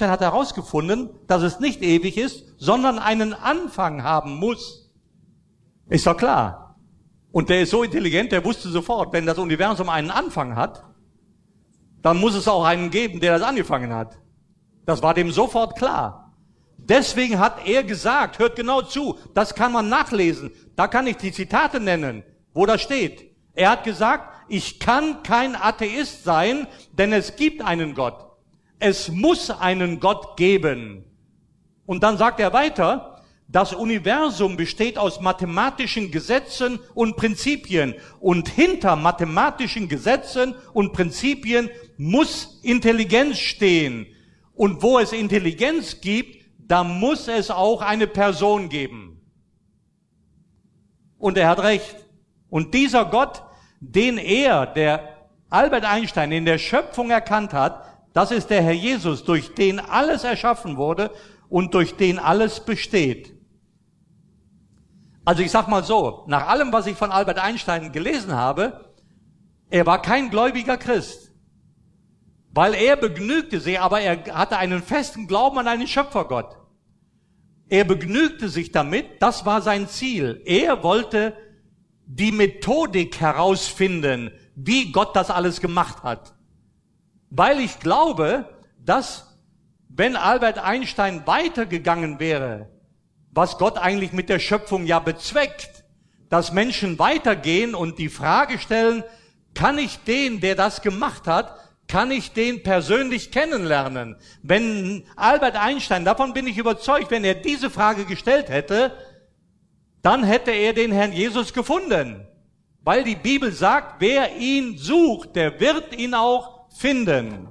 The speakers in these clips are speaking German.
Einstein hat herausgefunden, dass es nicht ewig ist, sondern einen Anfang haben muss. Ist doch klar. Und der ist so intelligent, der wusste sofort, wenn das Universum einen Anfang hat, dann muss es auch einen geben, der das angefangen hat. Das war dem sofort klar. Deswegen hat er gesagt, hört genau zu, das kann man nachlesen, da kann ich die Zitate nennen, wo das steht. Er hat gesagt, ich kann kein Atheist sein, denn es gibt einen Gott. Es muss einen Gott geben. Und dann sagt er weiter, das Universum besteht aus mathematischen Gesetzen und Prinzipien. Und hinter mathematischen Gesetzen und Prinzipien muss Intelligenz stehen. Und wo es Intelligenz gibt, da muss es auch eine Person geben. Und er hat recht. Und dieser Gott, den der Albert Einstein in der Schöpfung erkannt hat, das ist der Herr Jesus, durch den alles erschaffen wurde und durch den alles besteht. Also ich sag mal so, nach allem, was ich von Albert Einstein gelesen habe, er war kein gläubiger Christ. Weil er begnügte sich, aber er hatte einen festen Glauben an einen Schöpfergott. Er begnügte sich damit, das war sein Ziel. Er wollte die Methodik herausfinden, wie Gott das alles gemacht hat. Weil ich glaube, dass, wenn Albert Einstein weitergegangen wäre, was Gott eigentlich mit der Schöpfung ja bezweckt, dass Menschen weitergehen und die Frage stellen, kann ich den, der das gemacht hat, kann ich den persönlich kennenlernen? Wenn Albert Einstein, davon bin ich überzeugt, wenn er diese Frage gestellt hätte, dann hätte er den Herrn Jesus gefunden. Weil die Bibel sagt, wer ihn sucht, der wird ihn auch finden.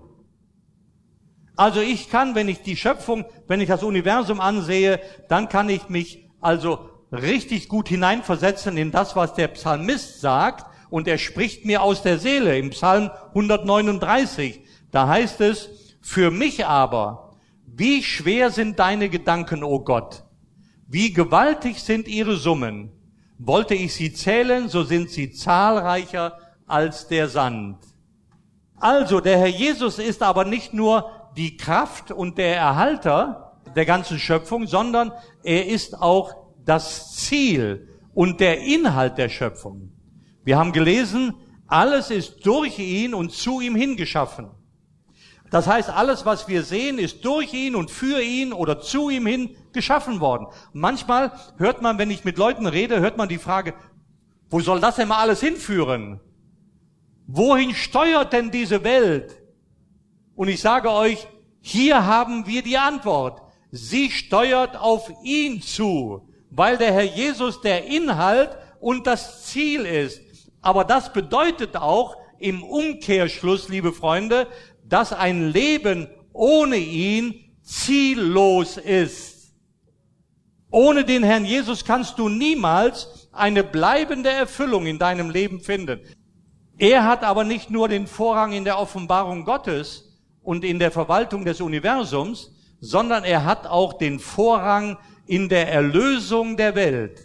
Also ich kann, wenn ich die Schöpfung, wenn ich das Universum ansehe, dann kann ich mich also richtig gut hineinversetzen in das, was der Psalmist sagt. Und er spricht mir aus der Seele im Psalm 139. Da heißt es, für mich aber, wie schwer sind deine Gedanken, o Gott? Wie gewaltig sind ihre Summen? Wollte ich sie zählen, so sind sie zahlreicher als der Sand. Also, der Herr Jesus ist aber nicht nur die Kraft und der Erhalter der ganzen Schöpfung, sondern er ist auch das Ziel und der Inhalt der Schöpfung. Wir haben gelesen, alles ist durch ihn und zu ihm hingeschaffen. Das heißt, alles, was wir sehen, ist durch ihn und für ihn oder zu ihm hin geschaffen worden. Manchmal hört man, wenn ich mit Leuten rede, hört man die Frage, wo soll das denn mal alles hinführen? Wohin steuert denn diese Welt? Und ich sage euch, hier haben wir die Antwort. Sie steuert auf ihn zu, weil der Herr Jesus der Inhalt und das Ziel ist. Aber das bedeutet auch im Umkehrschluss, liebe Freunde, dass ein Leben ohne ihn ziellos ist. Ohne den Herrn Jesus kannst du niemals eine bleibende Erfüllung in deinem Leben finden. Er hat aber nicht nur den Vorrang in der Offenbarung Gottes und in der Verwaltung des Universums, sondern er hat auch den Vorrang in der Erlösung der Welt.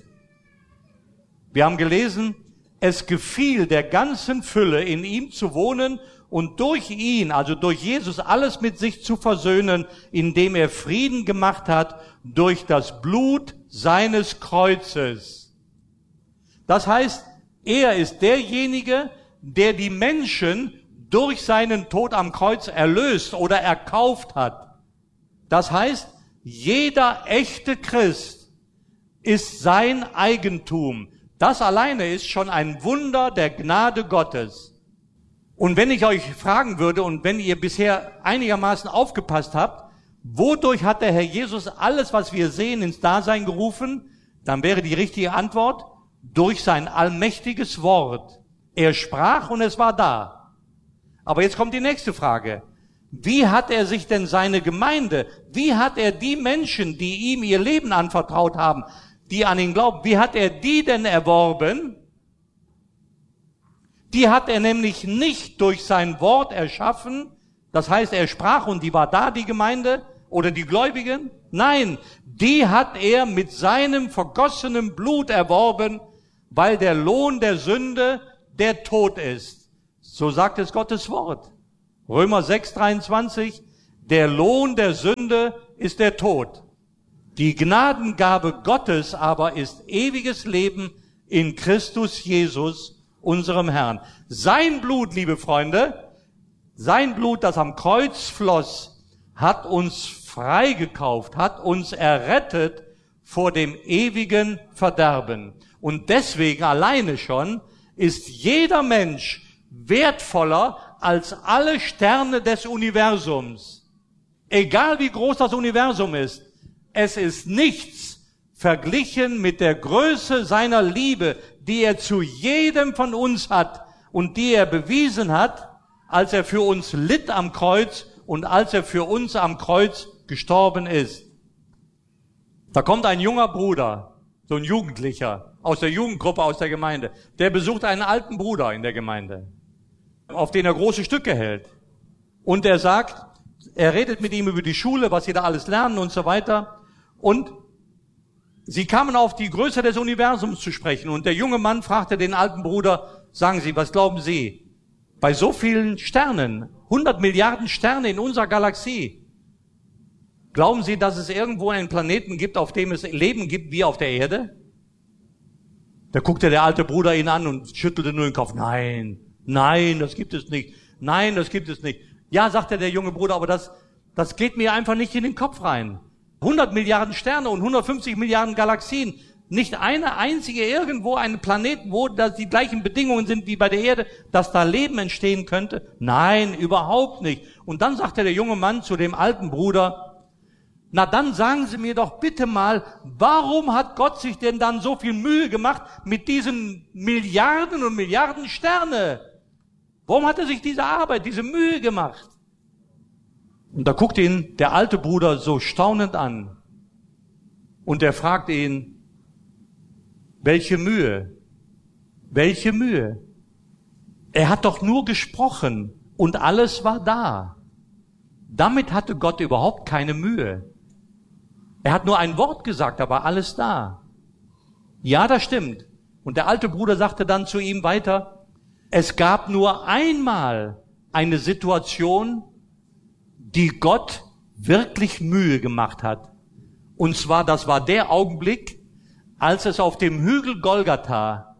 Wir haben gelesen, es gefiel der ganzen Fülle, in ihm zu wohnen und durch ihn, also durch Jesus, alles mit sich zu versöhnen, indem er Frieden gemacht hat durch das Blut seines Kreuzes. Das heißt, er ist derjenige, der die Menschen durch seinen Tod am Kreuz erlöst oder erkauft hat. Das heißt, jeder echte Christ ist sein Eigentum. Das alleine ist schon ein Wunder der Gnade Gottes. Und wenn ich euch fragen würde und wenn ihr bisher einigermaßen aufgepasst habt, wodurch hat der Herr Jesus alles, was wir sehen, ins Dasein gerufen, dann wäre die richtige Antwort, durch sein allmächtiges Wort. Er sprach und es war da. Aber jetzt kommt die nächste Frage. Wie hat er sich denn seine Gemeinde, wie hat er die Menschen, die ihm ihr Leben anvertraut haben, die an ihn glauben, wie hat er die denn erworben? Die hat er nämlich nicht durch sein Wort erschaffen, das heißt, er sprach und die war da, die Gemeinde oder die Gläubigen. Nein, die hat er mit seinem vergossenen Blut erworben, weil der Lohn der Sünde der Tod ist. So sagt es Gottes Wort. Römer 6,23, Der Lohn der Sünde ist der Tod. Die Gnadengabe Gottes aber ist ewiges Leben in Christus Jesus, unserem Herrn. Sein Blut, liebe Freunde, sein Blut, das am Kreuz floss, hat uns freigekauft, hat uns errettet vor dem ewigen Verderben. Und deswegen alleine schon ist jeder Mensch wertvoller als alle Sterne des Universums. Egal wie groß das Universum ist, es ist nichts verglichen mit der Größe seiner Liebe, die er zu jedem von uns hat und die er bewiesen hat, als er für uns litt am Kreuz und als er für uns am Kreuz gestorben ist. Da kommt ein junger Bruder, so ein Jugendlicher, aus der Jugendgruppe, aus der Gemeinde. Der besucht einen alten Bruder in der Gemeinde, auf den er große Stücke hält. Und er sagt, er redet mit ihm über die Schule, was sie da alles lernen und so weiter. Und sie kamen auf die Größe des Universums zu sprechen. Und der junge Mann fragte den alten Bruder, sagen Sie, was glauben Sie? Bei so vielen Sternen, 100 Milliarden Sterne in unserer Galaxie, glauben Sie, dass es irgendwo einen Planeten gibt, auf dem es Leben gibt wie auf der Erde? Da guckte der alte Bruder ihn an und schüttelte nur den Kopf. Nein, das gibt es nicht. Nein, das gibt es nicht. Ja, sagte der junge Bruder, aber das geht mir einfach nicht in den Kopf rein. 100 Milliarden Sterne und 150 Milliarden Galaxien. Nicht eine einzige irgendwo, einen Planeten, wo da die gleichen Bedingungen sind wie bei der Erde, dass da Leben entstehen könnte? Nein, überhaupt nicht. Und dann sagte der junge Mann zu dem alten Bruder, na dann sagen Sie mir doch bitte mal, warum hat Gott sich denn dann so viel Mühe gemacht mit diesen Milliarden und Milliarden Sterne? Warum hat er sich diese Arbeit, diese Mühe gemacht? Und da guckt ihn der alte Bruder so staunend an. Und er fragt ihn, welche Mühe? Welche Mühe? Er hat doch nur gesprochen und alles war da. Damit hatte Gott überhaupt keine Mühe. Er hat nur ein Wort gesagt, da war alles da. Ja, das stimmt. Und der alte Bruder sagte dann zu ihm weiter, es gab nur einmal eine Situation, die Gott wirklich Mühe gemacht hat. Und zwar, das war der Augenblick, als es auf dem Hügel Golgatha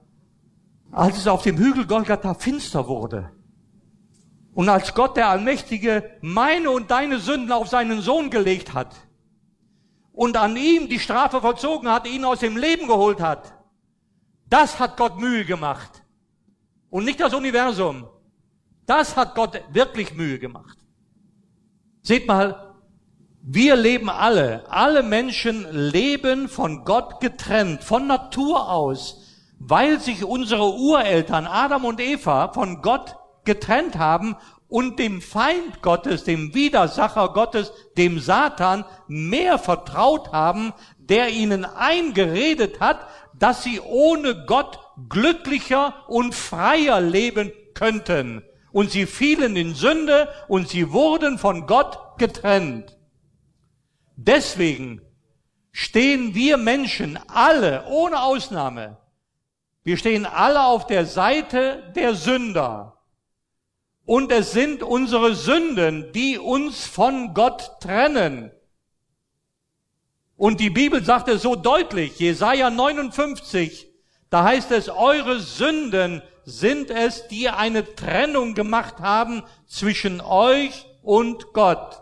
finster wurde. Und als Gott, der Allmächtige, meine und deine Sünden auf seinen Sohn gelegt hat und an ihm die Strafe vollzogen hat, ihn aus dem Leben geholt hat, das hat Gott Mühe gemacht. Und nicht das Universum. Das hat Gott wirklich Mühe gemacht. Seht mal, wir leben alle Menschen leben von Gott getrennt, von Natur aus, weil sich unsere Ureltern Adam und Eva von Gott getrennt haben und dem Feind Gottes, dem Widersacher Gottes, dem Satan, mehr vertraut haben, der ihnen eingeredet hat, dass sie ohne Gott glücklicher und freier leben könnten. Und sie fielen in Sünde und sie wurden von Gott getrennt. Deswegen stehen wir Menschen alle, ohne Ausnahme, wir stehen alle auf der Seite der Sünder. Und es sind unsere Sünden, die uns von Gott trennen. Und die Bibel sagt es so deutlich, Jesaja 59, da heißt es, eure Sünden sind es, die eine Trennung gemacht haben zwischen euch und Gott.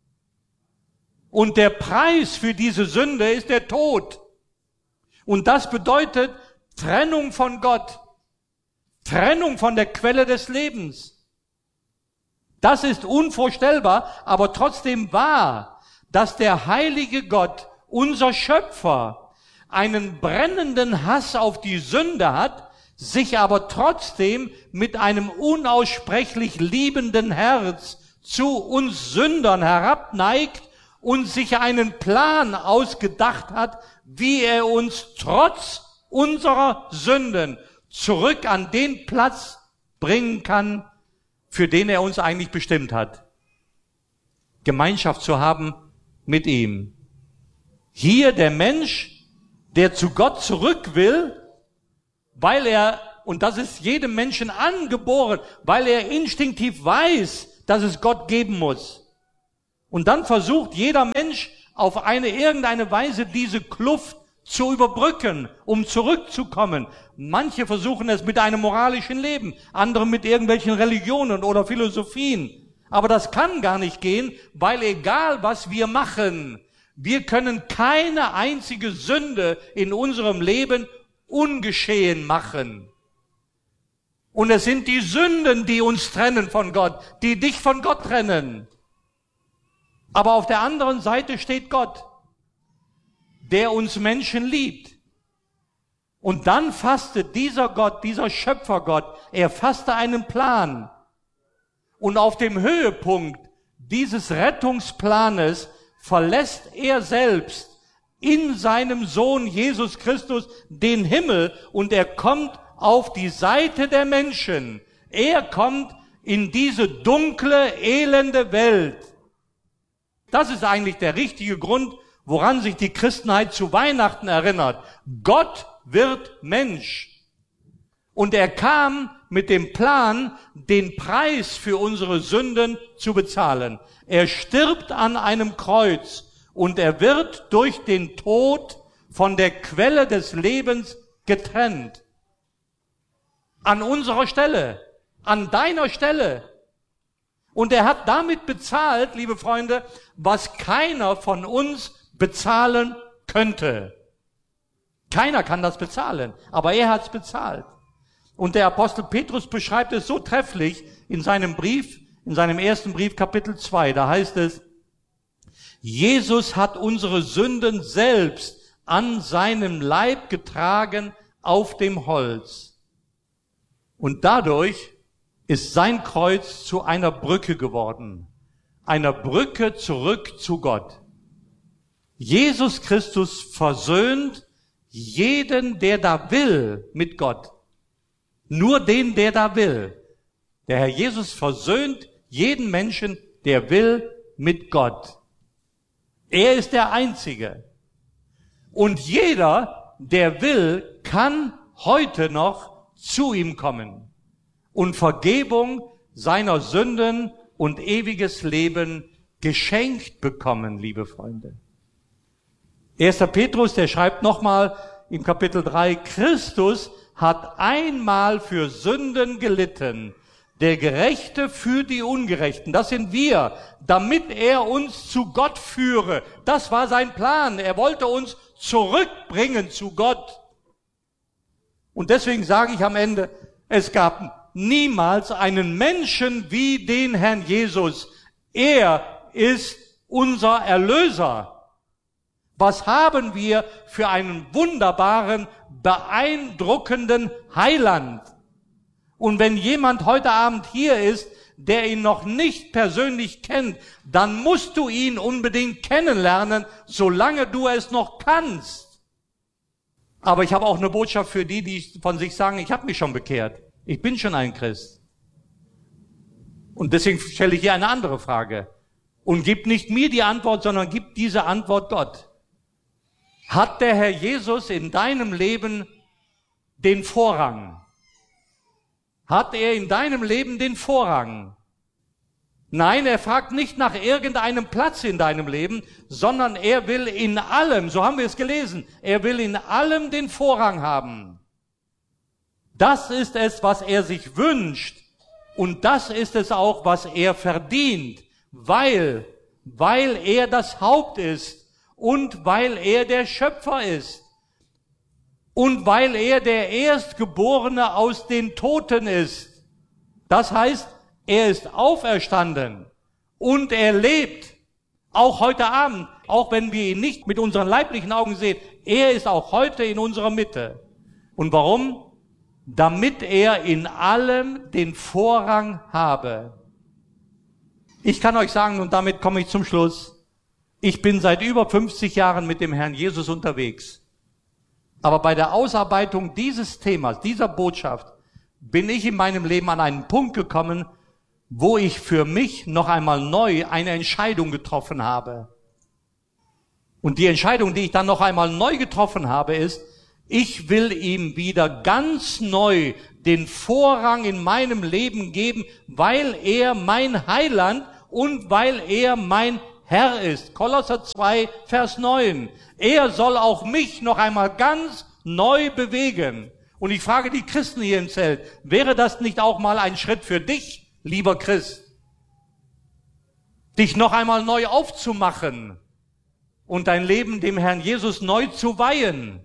Und der Preis für diese Sünde ist der Tod. Und das bedeutet Trennung von Gott, Trennung von der Quelle des Lebens. Das ist unvorstellbar, aber trotzdem wahr, dass der heilige Gott, unser Schöpfer, einen brennenden Hass auf die Sünde hat, sich aber trotzdem mit einem unaussprechlich liebenden Herz zu uns Sündern herabneigt und sich einen Plan ausgedacht hat, wie er uns trotz unserer Sünden zurück an den Platz bringen kann, für den er uns eigentlich bestimmt hat. Gemeinschaft zu haben mit ihm. Hier der Mensch, der zu Gott zurück will, weil er, und das ist jedem Menschen angeboren, weil er instinktiv weiß, dass es Gott geben muss. Und dann versucht jeder Mensch auf irgendeine Weise diese Kluft zu überbrücken, um zurückzukommen. Manche versuchen es mit einem moralischen Leben, andere mit irgendwelchen Religionen oder Philosophien. Aber das kann gar nicht gehen, weil egal was wir machen, wir können keine einzige Sünde in unserem Leben ungeschehen machen. Und es sind die Sünden, die uns trennen von Gott, die dich von Gott trennen. Aber auf der anderen Seite steht Gott, der uns Menschen liebt. Und dann fasste dieser Gott, dieser Schöpfergott, er fasste einen Plan. Und auf dem Höhepunkt dieses Rettungsplanes verlässt er selbst in seinem Sohn Jesus Christus den Himmel und er kommt auf die Seite der Menschen. Er kommt in diese dunkle, elende Welt. Das ist eigentlich der richtige Grund, woran sich die Christenheit zu Weihnachten erinnert. Gott wird Mensch. Und er kam mit dem Plan, den Preis für unsere Sünden zu bezahlen. Er stirbt an einem Kreuz und er wird durch den Tod von der Quelle des Lebens getrennt. An unserer Stelle, an deiner Stelle. Und er hat damit bezahlt, liebe Freunde, was keiner von uns bezahlen könnte. Keiner kann das bezahlen, aber er hat es bezahlt. Und der Apostel Petrus beschreibt es so trefflich in seinem Brief, in seinem ersten Brief, Kapitel 2. Da heißt es, Jesus hat unsere Sünden selbst an seinem Leib getragen auf dem Holz. Und dadurch ist sein Kreuz zu einer Brücke geworden. Einer Brücke zurück zu Gott. Jesus Christus versöhnt jeden, der da will, mit Gott. Nur den, der da will. Der Herr Jesus versöhnt jeden Menschen, der will, mit Gott. Er ist der Einzige. Und jeder, der will, kann heute noch zu ihm kommen und Vergebung seiner Sünden und ewiges Leben geschenkt bekommen, liebe Freunde. 1. Petrus, der schreibt nochmal im Kapitel 3, Christus hat einmal für Sünden gelitten, der Gerechte für die Ungerechten. Das sind wir, damit er uns zu Gott führe. Das war sein Plan. Er wollte uns zurückbringen zu Gott. Und deswegen sage ich am Ende, es gab niemals einen Menschen wie den Herrn Jesus. Er ist unser Erlöser. Was haben wir für einen wunderbaren, beeindruckenden Heiland? Und wenn jemand heute Abend hier ist, der ihn noch nicht persönlich kennt, dann musst du ihn unbedingt kennenlernen, solange du es noch kannst. Aber ich habe auch eine Botschaft für die, die von sich sagen, ich habe mich schon bekehrt. Ich bin schon ein Christ. Und deswegen stelle ich hier eine andere Frage. Und gib nicht mir die Antwort, sondern gib diese Antwort Gott. Hat der Herr Jesus in deinem Leben den Vorrang? Hat er in deinem Leben den Vorrang? Nein, er fragt nicht nach irgendeinem Platz in deinem Leben, sondern er will in allem, so haben wir es gelesen, er will in allem den Vorrang haben. Das ist es, was er sich wünscht. Und das ist es auch, was er verdient, weil er das Haupt ist. Und weil er der Schöpfer ist. Und weil er der Erstgeborene aus den Toten ist. Das heißt, er ist auferstanden. Und er lebt. Auch heute Abend. Auch wenn wir ihn nicht mit unseren leiblichen Augen sehen. Er ist auch heute in unserer Mitte. Und warum? Damit er in allem den Vorrang habe. Ich kann euch sagen, und damit komme ich zum Schluss, ich bin seit über 50 Jahren mit dem Herrn Jesus unterwegs. Aber bei der Ausarbeitung dieses Themas, dieser Botschaft, bin ich in meinem Leben an einen Punkt gekommen, wo ich für mich noch einmal neu eine Entscheidung getroffen habe. Und die Entscheidung, die ich dann noch einmal neu getroffen habe, ist, ich will ihm wieder ganz neu den Vorrang in meinem Leben geben, weil er mein Heiland und weil er mein Herr ist. Kolosser 2, Vers 9. Er soll auch mich noch einmal ganz neu bewegen. Und ich frage die Christen hier im Zelt, wäre das nicht auch mal ein Schritt für dich, lieber Christ? Dich noch einmal neu aufzumachen und dein Leben dem Herrn Jesus neu zu weihen.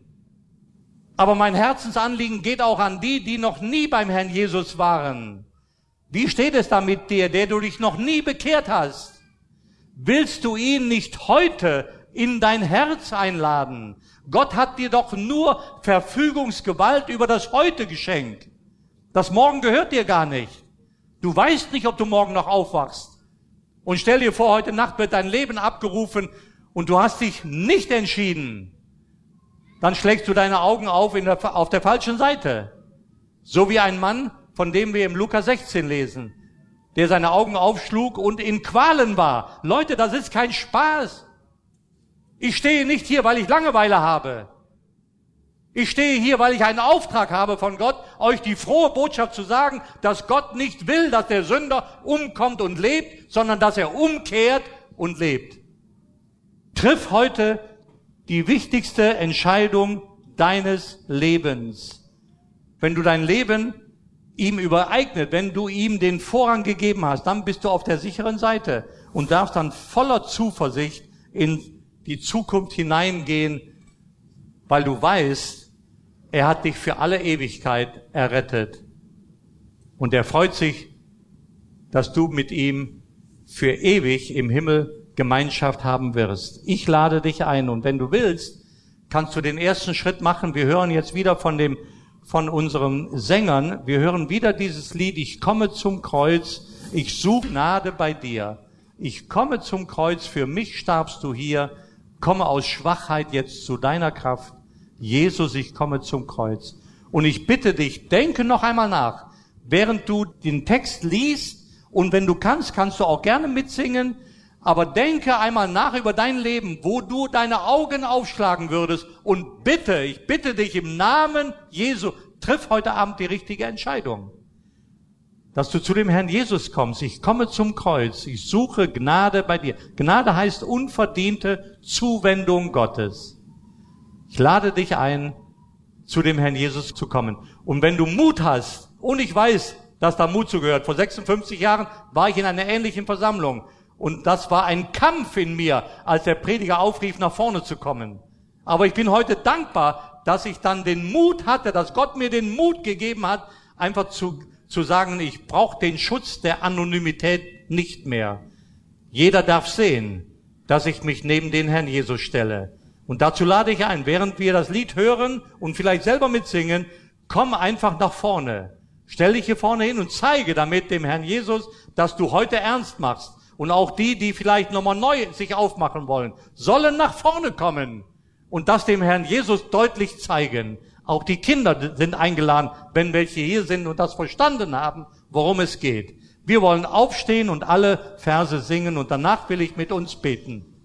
Aber mein Herzensanliegen geht auch an die, die noch nie beim Herrn Jesus waren. Wie steht es da mit dir, der du dich noch nie bekehrt hast? Willst du ihn nicht heute in dein Herz einladen? Gott hat dir doch nur Verfügungsgewalt über das Heute geschenkt. Das Morgen gehört dir gar nicht. Du weißt nicht, ob du morgen noch aufwachst. Und stell dir vor, heute Nacht wird dein Leben abgerufen und du hast dich nicht entschieden. Dann schlägst du deine Augen auf der falschen Seite. So wie ein Mann, von dem wir im Lukas 16 lesen, der seine Augen aufschlug und in Qualen war. Leute, das ist kein Spaß. Ich stehe nicht hier, weil ich Langeweile habe. Ich stehe hier, weil ich einen Auftrag habe von Gott, euch die frohe Botschaft zu sagen, dass Gott nicht will, dass der Sünder umkommt und lebt, sondern dass er umkehrt und lebt. Triff heute die wichtigste Entscheidung deines Lebens. Wenn du dein Leben ihm übereignet, wenn du ihm den Vorrang gegeben hast, dann bist du auf der sicheren Seite und darfst dann voller Zuversicht in die Zukunft hineingehen, weil du weißt, er hat dich für alle Ewigkeit errettet. Und er freut sich, dass du mit ihm für ewig im Himmel Gemeinschaft haben wirst. Ich lade dich ein und wenn du willst, kannst du den ersten Schritt machen. Wir hören jetzt wieder von unseren Sängern, wir hören wieder dieses Lied, ich komme zum Kreuz, ich suche Gnade bei dir. Ich komme zum Kreuz, für mich starbst du hier, komme aus Schwachheit jetzt zu deiner Kraft. Jesus, ich komme zum Kreuz. Und ich bitte dich, denke noch einmal nach, während du den Text liest und wenn du kannst, kannst du auch gerne mitsingen, aber denke einmal nach über dein Leben, wo du deine Augen aufschlagen würdest und bitte, ich bitte dich im Namen Jesu, triff heute Abend die richtige Entscheidung. Dass du zu dem Herrn Jesus kommst. Ich komme zum Kreuz. Ich suche Gnade bei dir. Gnade heißt unverdiente Zuwendung Gottes. Ich lade dich ein, zu dem Herrn Jesus zu kommen. Und wenn du Mut hast, und ich weiß, dass da Mut zugehört, vor 56 Jahren war ich in einer ähnlichen Versammlung. Und das war ein Kampf in mir, als der Prediger aufrief, nach vorne zu kommen. Aber ich bin heute dankbar, dass ich dann den Mut hatte, dass Gott mir den Mut gegeben hat, einfach zu sagen, ich brauche den Schutz der Anonymität nicht mehr. Jeder darf sehen, dass ich mich neben den Herrn Jesus stelle. Und dazu lade ich ein, während wir das Lied hören und vielleicht selber mitsingen, komm einfach nach vorne. Stell dich hier vorne hin und zeige damit dem Herrn Jesus, dass du heute ernst machst. Und auch die vielleicht nochmal neu sich aufmachen wollen, sollen nach vorne kommen und das dem Herrn Jesus deutlich zeigen. Auch die Kinder sind eingeladen, wenn welche hier sind und das verstanden haben, worum es geht. Wir wollen aufstehen und alle Verse singen und danach will ich mit uns beten.